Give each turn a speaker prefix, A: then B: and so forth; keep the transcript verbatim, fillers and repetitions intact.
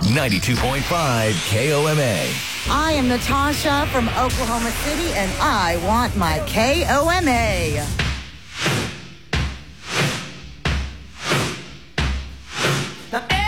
A: ninety-two point five K O M A.
B: I am Natasha from Oklahoma City, and I want my K O M A.
C: Now,